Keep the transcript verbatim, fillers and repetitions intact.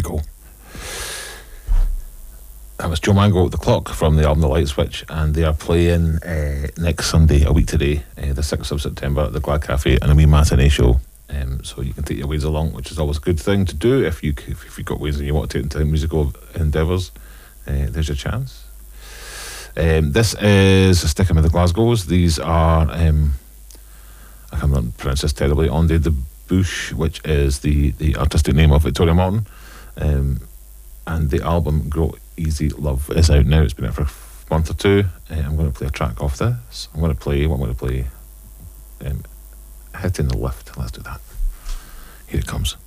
we go. That was Joe Mango at the Clock from the album The Light Switch, and they are playing uh, next Sunday, a week today, uh, the sixth of September at the Glad Cafe, and a wee matinee show. Um, so you can take your ways along, which is always a good thing to do if you if you've got ways and you want to take them to musical endeavours. Uh, there's your chance. Um, this is sticking with the Glasgows. These are um, I can't pronounce this terribly. Onde de Bush, which is the the artistic name of Victoria Morton, um, and the album Grow Easy Love is out now. It's been out for a month or two. Uh, I'm going to play a track off this. I'm going to play. What I'm going to play? Um, Hitting the Lift. Let's do that. Here it comes.